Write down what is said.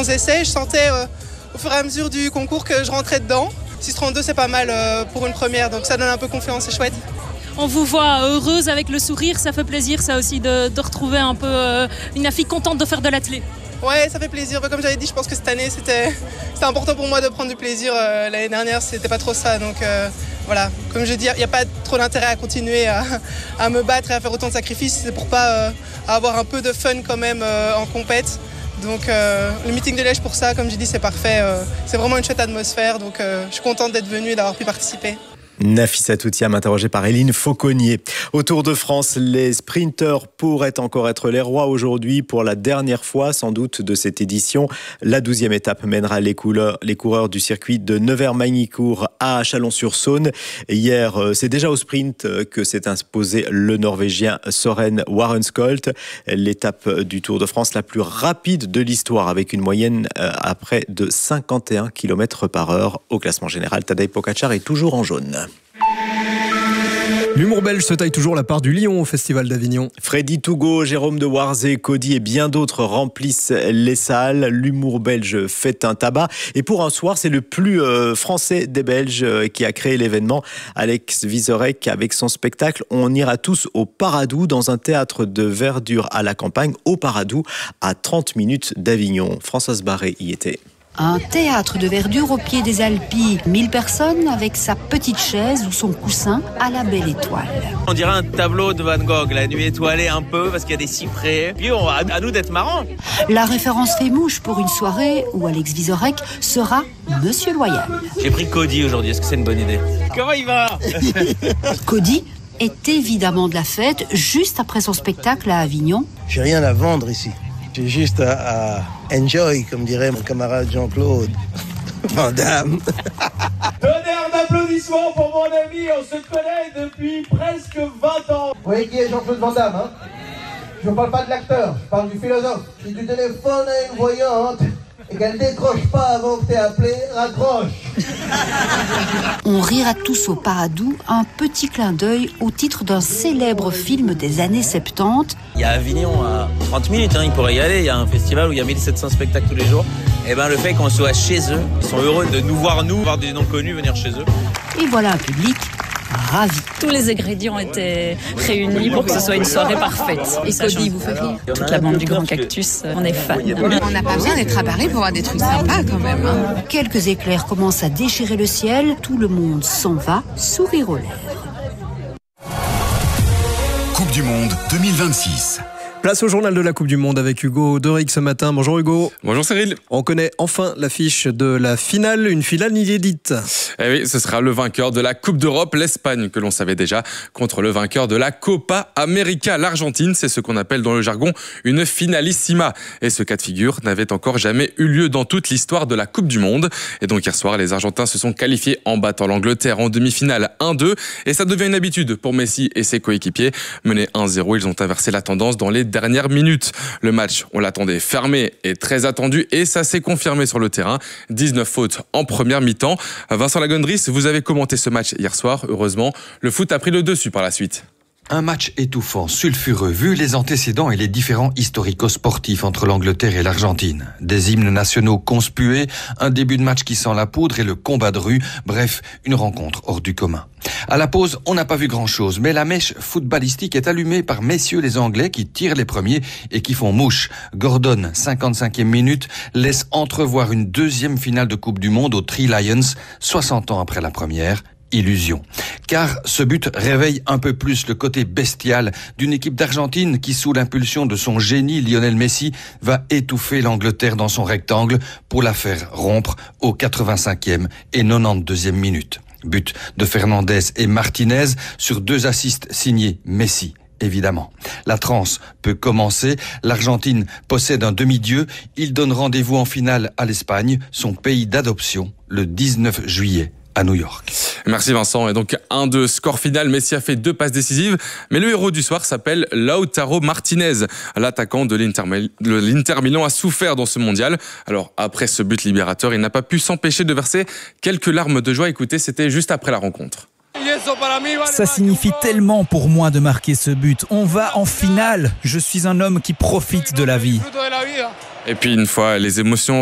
bons essais. Je sentais au fur et à mesure du concours que je rentrais dedans. 6,32 c'est pas mal pour une première, donc ça donne un peu confiance, c'est chouette. On vous voit heureuse avec le sourire, ça fait plaisir ça aussi de retrouver un peu une fille contente de faire de l'athlé. Ouais, ça fait plaisir. Comme j'avais dit, je pense que cette année, c'était important pour moi de prendre du plaisir. L'année dernière, c'était pas trop ça. Donc voilà, comme je dis, il n'y a pas trop d'intérêt à continuer à me battre et à faire autant de sacrifices. C'est pour pas avoir un peu de fun quand même en compète. Donc le meeting de Liège pour ça, comme je dis, c'est parfait. C'est vraiment une chouette atmosphère. Donc je suis contente d'être venue et d'avoir pu participer. Nafissa Toutiam, interrogée par Éline Fauconnier. Au Tour de France, les sprinteurs pourraient encore être les rois aujourd'hui pour la dernière fois, sans doute, de cette édition. La 12e étape mènera les coureurs du circuit de Nevers-Magny-Cours à Chalon-sur-Saône. Hier, c'est déjà au sprint que s'est imposé le Norvégien Søren Warenscolt. L'étape du Tour de France la plus rapide de l'histoire, avec une moyenne à près de 51 km/h. Au classement général, Tadej Pogačar est toujours en jaune. L'humour belge se taille toujours la part du lion au Festival d'Avignon. Freddy Tougo, Jérôme de Warzé, Cody et bien d'autres remplissent les salles. L'humour belge fait un tabac. Et pour un soir, c'est le plus français des Belges qui a créé l'événement. Alex Vizorek avec son spectacle. On ira tous au Paradou, dans un théâtre de verdure à la campagne, au Paradou, à 30 minutes d'Avignon. Françoise Barré y était. Un théâtre de verdure au pied des Alpilles. 1000 personnes avec sa petite chaise ou son coussin à la belle étoile. On dirait un tableau de Van Gogh, la nuit étoilée un peu parce qu'il y a des cyprès. Puis à nous d'être marrants. La référence fait mouche pour une soirée où Alex Vizorek sera Monsieur Loyal. J'ai pris Cody aujourd'hui, est-ce que c'est une bonne idée? Comment il va? Cody est évidemment de la fête juste après son spectacle à Avignon. J'ai rien à vendre ici. J'ai juste à enjoy, comme dirait mon camarade Jean-Claude Van Damme. Tonnerre d'applaudissements pour mon ami, on se connaît depuis presque 20 ans. Vous voyez qui est Jean-Claude Van Damme, hein? Je ne parle pas de l'acteur, je parle du philosophe. Si tu téléphones à une voyante et qu'elle décroche pas avant que t'aies appelé, raccroche. On rira tous au Paradou, un petit clin d'œil au titre d'un célèbre film des années 70. Il y a Avignon à 30 minutes, il pourrait y aller. Il y a un festival où il y a 1700 spectacles tous les jours. Et le fait qu'on soit chez eux, ils sont heureux de nous voir, voir des noms connus venir chez eux. Et voilà un public ravi. Tous les ingrédients étaient réunis pour que ce soit une soirée parfaite. Et Cody vous fait rire? Toute la bande du Grand Cactus, on est fans. On n'a pas besoin d'être à Paris pour voir des trucs sympas quand même. Quelques éclairs commencent à déchirer le ciel. Tout le monde s'en va, sourire aux lèvres. Coupe du Monde 2026. Place au journal de la Coupe du Monde avec Hugo Doric ce matin. Bonjour Hugo. Bonjour Cyril. On connaît enfin l'affiche de la finale, une finale inédite. Eh oui, ce sera le vainqueur de la Coupe d'Europe, l'Espagne, que l'on savait déjà, contre le vainqueur de la Copa América, l'Argentine. C'est ce qu'on appelle dans le jargon une finalissima. Et ce cas de figure n'avait encore jamais eu lieu dans toute l'histoire de la Coupe du Monde. Et donc hier soir, les Argentins se sont qualifiés en battant l'Angleterre en demi-finale 1-2. Et ça devient une habitude pour Messi et ses coéquipiers. Menés 1-0, ils ont inversé la tendance dans les dernières minutes. Le match, on l'attendait fermé et très attendu et ça s'est confirmé sur le terrain. 19 fautes en première mi-temps. Vincent Lagondris, vous avez commenté ce match hier soir. Heureusement, le foot a pris le dessus par la suite. Un match étouffant, sulfureux, vu les antécédents et les différents historico-sportifs entre l'Angleterre et l'Argentine. Des hymnes nationaux conspués, un début de match qui sent la poudre et le combat de rue, bref, une rencontre hors du commun. À la pause, on n'a pas vu grand-chose, mais la mèche footballistique est allumée par messieurs les Anglais qui tirent les premiers et qui font mouche. Gordon, 55e minute, laisse entrevoir une deuxième finale de Coupe du Monde aux Three Lions, 60 ans après la première. Illusion. Car ce but réveille un peu plus le côté bestial d'une équipe d'Argentine qui, sous l'impulsion de son génie Lionel Messi, va étouffer l'Angleterre dans son rectangle pour la faire rompre aux 85e et 92e minutes. But de Fernandez et Martinez sur 2 assists signés Messi. Évidemment. La transe peut commencer. L'Argentine possède un demi-dieu. Il donne rendez-vous en finale à l'Espagne, son pays d'adoption, le 19 juillet. À New York. Merci Vincent. Et donc 1-2, score final. Messi a fait 2 passes décisives. Mais le héros du soir s'appelle Lautaro Martinez. L'attaquant de l'Inter Milan a souffert dans ce mondial. Alors après ce but libérateur, il n'a pas pu s'empêcher de verser quelques larmes de joie. Écoutez, c'était juste après la rencontre. Ça signifie tellement pour moi de marquer ce but. On va en finale. Je suis un homme qui profite de la vie. Et puis une fois les émotions